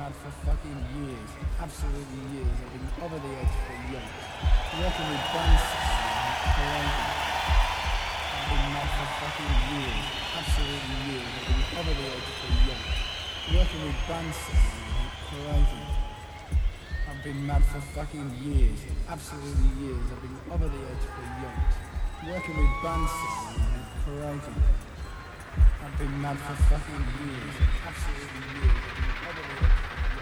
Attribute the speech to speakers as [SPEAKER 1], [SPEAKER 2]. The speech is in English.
[SPEAKER 1] mad for fucking years, absolutely years. I've been over the edge for years. Working with dancers, crazy. I've been mad for fucking years, absolutely years. I've been over the edge for years. Working with dancers, crazy. I've been mad for fucking years, absolutely years. I've been over the edge for years. Working with dancers, crazy. I've been mad for fucking years, absolutely years. I've been over the edge.